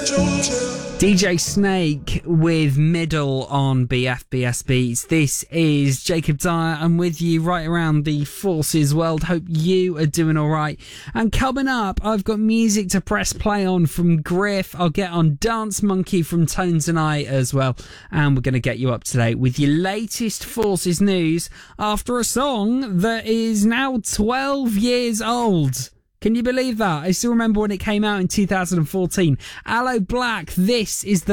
DJ Snake with Middle on BFBS Beats. This is Jacob Dyer. I'm with you right around the Forces world. Hope you are doing all right. And coming up, I've got music to press play on from Griff. I'll get on Dance Monkey from Tones and I as well. And we're going to get you up to date with your latest Forces news after a song that is now 12 years old. Can you believe that? I still remember when it came out in 2014. Aloe Black, this is the